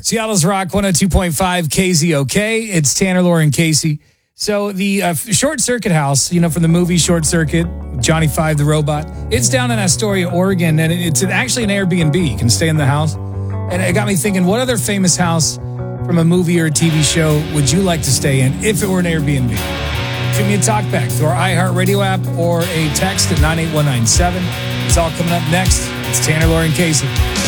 Seattle's Rock 102.5 KZOK. It's Tanner, Lauren, Casey. So the Short Circuit House, from the movie Short Circuit, Johnny Five the Robot, it's down in Astoria, Oregon, and it's actually an Airbnb. You can stay in the house. And it got me thinking, what other famous house from a movie or a TV show would you like to stay in if it were an Airbnb? Shoot me a talk back through our iHeartRadio app or a text at 98197. It's all coming up next. It's Tanner, Lauren, Casey.